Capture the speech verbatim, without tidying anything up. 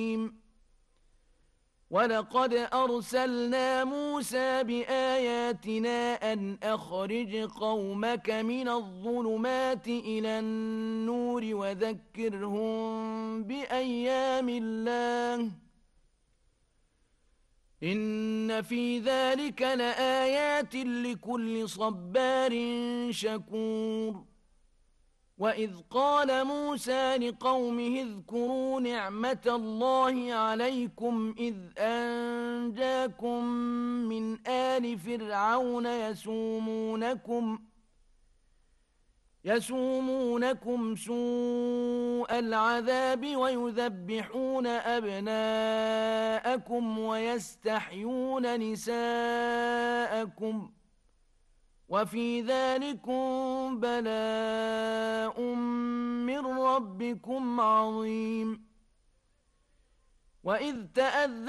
ولقد أرسلنا موسى بآياتنا أن أخرج قومك من الظلمات إلى النور وذكرهم بأيام الله إن في ذلك لآيات لكل صبار شكور وإذ قال موسى لقومه اذكروا نعمة الله عليكم إذ أنجاكم من آل فرعون يسومونكم يسومونكم سوء العذاب ويذبحون أبناءكم ويستحيون نساءكم وفي ذلكم بلاء من ربكم عظيم وإذ تأذن